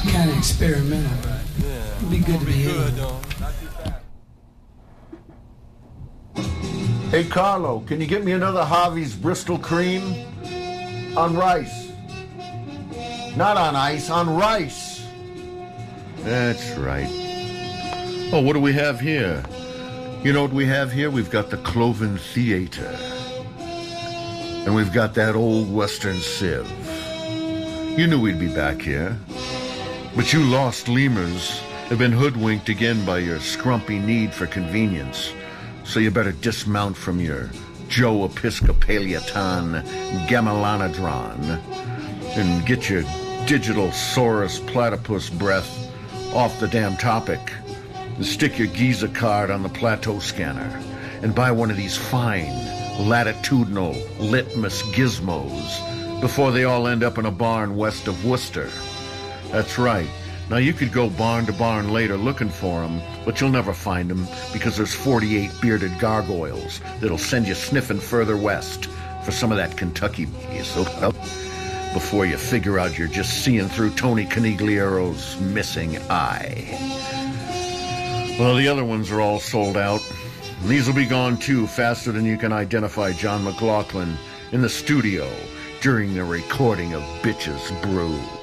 kind of experimental, but it'd be good to be here. Hey, Carlo, can you get me another Harvey's Bristol Cream? On rice. Not on ice, on rice. That's right. Oh, what do we have here? You know what we have here? We've got the Cloven Theater. And we've got that old Western Civ. You knew we'd be back here. But you lost lemurs have been hoodwinked again by your scrumpy need for convenience. So you better dismount from your Joe Episcopaliaton Gamelanodron and get your digital Saurus platypus breath off the damn topic. And stick your Giza card on the plateau scanner and buy one of these fine latitudinal litmus gizmos before they all end up in a barn west of Worcester. That's right. Now, you could go barn to barn later looking for them, but you'll never find them because there's 48 bearded gargoyles that'll send you sniffing further west for some of that Kentucky bees. So, before you figure out you're just seeing through Tony Conigliero's missing eye. Well, the other ones are all sold out. And these will be gone, too, faster than you can identify John McLaughlin in the studio during the recording of Bitches Brew.